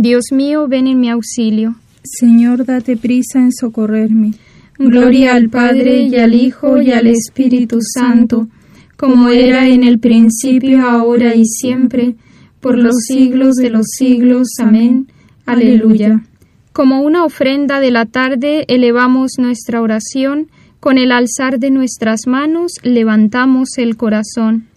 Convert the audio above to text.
Dios mío, ven en mi auxilio. Señor, date prisa en socorrerme. Gloria al Padre, y al Hijo, y al Espíritu Santo, como era en el principio, ahora y siempre, por los siglos de los siglos. Amén. Aleluya. Como una ofrenda de la tarde, elevamos nuestra oración. Con el alzar de nuestras manos, levantamos el corazón.